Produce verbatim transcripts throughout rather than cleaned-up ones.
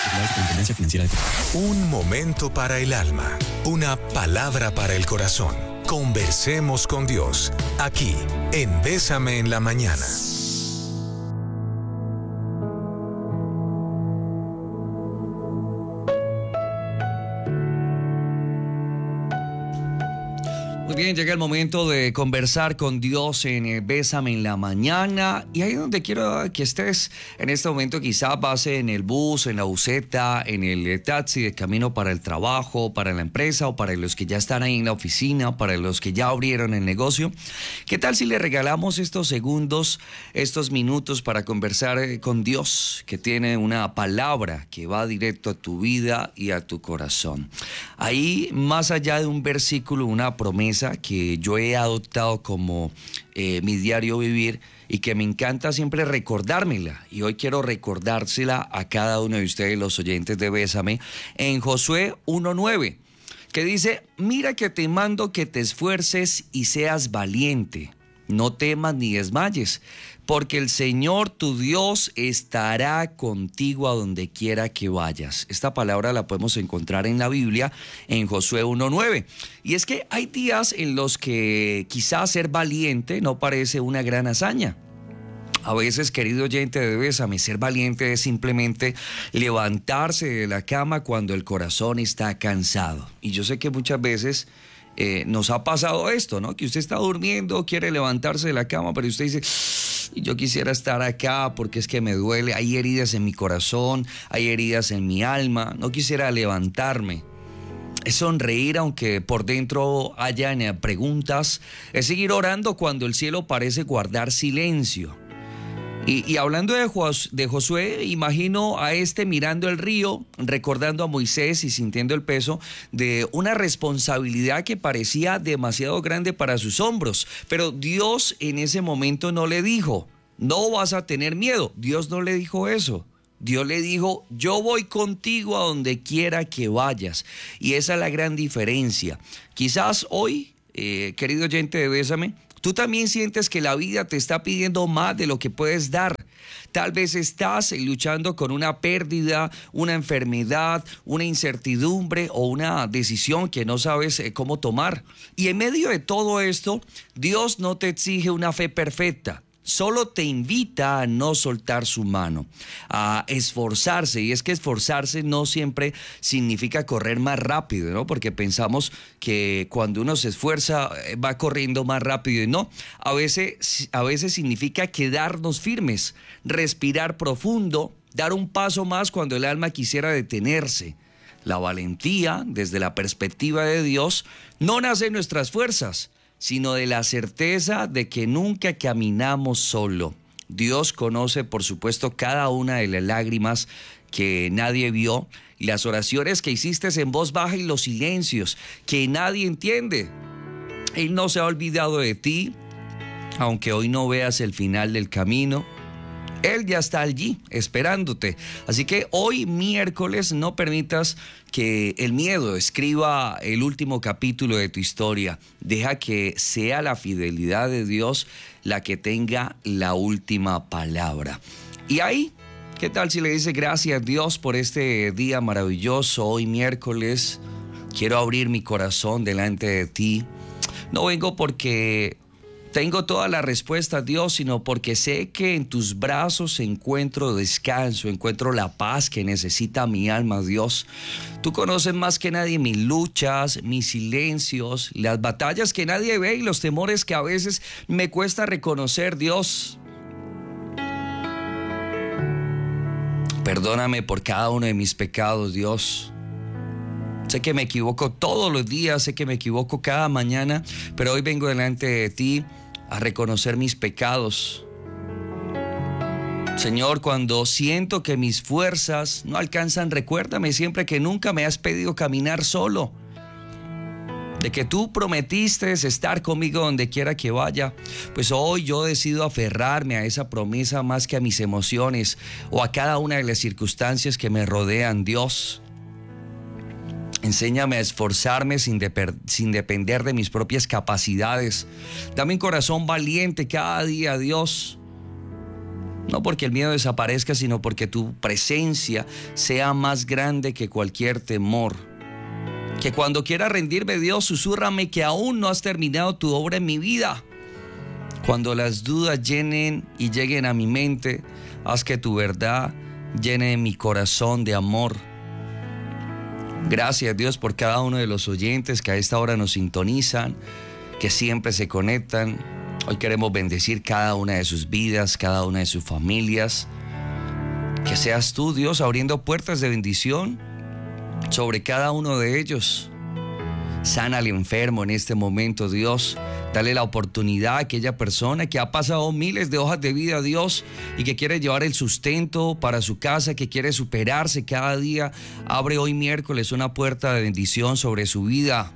Superintendencia Financiera de... Un momento para el alma, una palabra para el corazón. Conversemos con Dios, aquí, en Bésame en la Mañana. Muy bien, llega el momento de conversar con Dios en eh, Bésame en la Mañana. Y ahí donde quiero que estés en este momento, quizás vas en el bus, en la buseta, en el eh, taxi de camino para el trabajo, para la empresa, o para los que ya están ahí en la oficina, para los que ya abrieron el negocio. ¿Qué tal si le regalamos estos segundos, estos minutos para conversar eh, con Dios, que tiene una palabra que va directo a tu vida y a tu corazón? Ahí, más allá de un versículo, una promesa que yo he adoptado como eh, mi diario vivir y que me encanta siempre recordármela, y hoy quiero recordársela a cada uno de ustedes, los oyentes de Bésame, en Josué uno nueve, que dice: mira que te mando que te esfuerces y seas valiente, no temas ni desmayes, porque el Señor tu Dios estará contigo a donde quiera que vayas. Esta palabra la podemos encontrar en la Biblia, en Josué uno nueve. Y es que hay días en los que quizás ser valiente no parece una gran hazaña. A veces, querido oyente de Bésame, ser valiente es simplemente levantarse de la cama cuando el corazón está cansado. Y yo sé que muchas veces eh, nos ha pasado esto, ¿no? Que usted está durmiendo, quiere levantarse de la cama, pero usted dice: yo quisiera estar acá porque es que me duele, hay heridas en mi corazón, hay heridas en mi alma, no quisiera levantarme. Es sonreír aunque por dentro hayan preguntas, es seguir orando cuando el cielo parece guardar silencio. Y, y hablando de, Jos, de Josué, imagino a este mirando el río, recordando a Moisés y sintiendo el peso de una responsabilidad que parecía demasiado grande para sus hombros. Pero Dios en ese momento no le dijo: no vas a tener miedo. Dios no le dijo eso. Dios le dijo: yo voy contigo a donde quiera que vayas. Y esa es la gran diferencia. Quizás hoy, eh, querido oyente de Bésame, tú también sientes que la vida te está pidiendo más de lo que puedes dar. Tal vez estás luchando con una pérdida, una enfermedad, una incertidumbre o una decisión que no sabes cómo tomar. Y en medio de todo esto, Dios no te exige una fe perfecta. Solo te invita a no soltar su mano, a esforzarse. Y es que esforzarse no siempre significa correr más rápido, ¿no? Porque pensamos que cuando uno se esfuerza va corriendo más rápido, y no. A veces, a veces significa quedarnos firmes, respirar profundo, dar un paso más cuando el alma quisiera detenerse. La valentía, desde la perspectiva de Dios, no nace en nuestras fuerzas, sino de la certeza de que nunca caminamos solo. Dios conoce, por supuesto, cada una de las lágrimas que nadie vio, y las oraciones que hiciste en voz baja y los silencios que nadie entiende. Él no se ha olvidado de ti, aunque hoy no veas el final del camino. Él ya está allí esperándote. Así que hoy miércoles no permitas que el miedo escriba el último capítulo de tu historia. Deja que sea la fidelidad de Dios la que tenga la última palabra. Y ahí, ¿qué tal si le dices: gracias Dios por este día maravilloso? Hoy miércoles quiero abrir mi corazón delante de ti. No vengo porque tengo toda la respuesta, Dios, sino porque sé que en tus brazos encuentro descanso, encuentro la paz que necesita mi alma, Dios. Tú conoces más que nadie mis luchas, mis silencios, las batallas que nadie ve y los temores que a veces me cuesta reconocer, Dios. Perdóname por cada uno de mis pecados, Dios. Sé que me equivoco todos los días, sé que me equivoco cada mañana, pero hoy vengo delante de ti a reconocer mis pecados. Señor, cuando siento que mis fuerzas no alcanzan, recuérdame siempre que nunca me has pedido caminar solo, de que tú prometiste estar conmigo donde quiera que vaya. Pues hoy yo decido aferrarme a esa promesa más que a mis emociones o a cada una de las circunstancias que me rodean, Dios. Enséñame a esforzarme sin, de, sin depender de mis propias capacidades. Dame un corazón valiente cada día, Dios. No porque el miedo desaparezca, sino porque tu presencia sea más grande que cualquier temor. Que cuando quiera rendirme, Dios, susúrrame que aún no has terminado tu obra en mi vida. Cuando las dudas llenen y lleguen a mi mente, haz que tu verdad llene mi corazón de amor. Gracias, Dios, por cada uno de los oyentes que a esta hora nos sintonizan, que siempre se conectan. Hoy queremos bendecir cada una de sus vidas, cada una de sus familias. Que seas tú, Dios, abriendo puertas de bendición sobre cada uno de ellos. Sana al enfermo en este momento, Dios. Dale la oportunidad a aquella persona que ha pasado miles de hojas de vida, Dios, y que quiere llevar el sustento para su casa, que quiere superarse cada día. Abre hoy miércoles una puerta de bendición sobre su vida.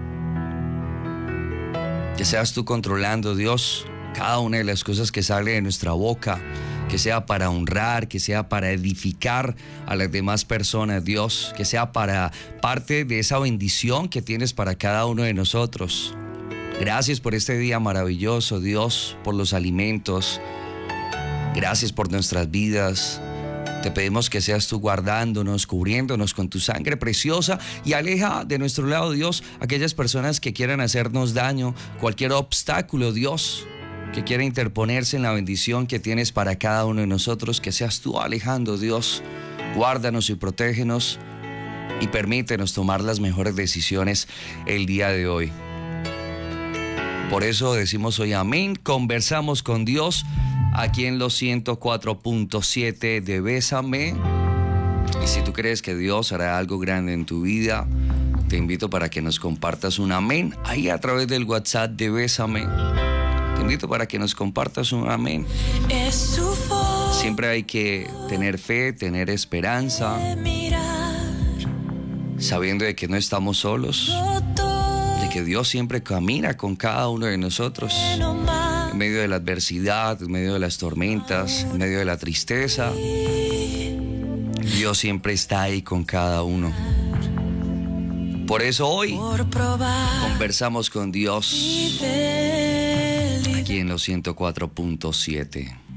Que seas tú controlando, Dios, cada una de las cosas que sale de nuestra boca, que sea para honrar, que sea para edificar a las demás personas, Dios, que sea para parte de esa bendición que tienes para cada uno de nosotros. Gracias por este día maravilloso, Dios, por los alimentos. Gracias por nuestras vidas. Te pedimos que seas tú guardándonos, cubriéndonos con tu sangre preciosa y aleja de nuestro lado, Dios, aquellas personas que quieran hacernos daño, cualquier obstáculo, Dios, que quiera interponerse en la bendición que tienes para cada uno de nosotros, que seas tú alejando, Dios. Guárdanos y protégenos y permítenos tomar las mejores decisiones el día de hoy. Por eso decimos hoy amén. Conversamos con Dios aquí en los ciento cuatro punto siete de Bésame. Y si tú crees que Dios hará algo grande en tu vida, te invito para que nos compartas un amén ahí a través del WhatsApp de Bésame. Te invito para que nos compartas un amén. Siempre hay que tener fe, tener esperanza, sabiendo de que no estamos solos, de que Dios siempre camina con cada uno de nosotros, en medio de la adversidad, en medio de las tormentas, en medio de la tristeza. Dios siempre está ahí con cada uno. Por eso hoy conversamos con Dios aquí en los ciento cuatro punto siete.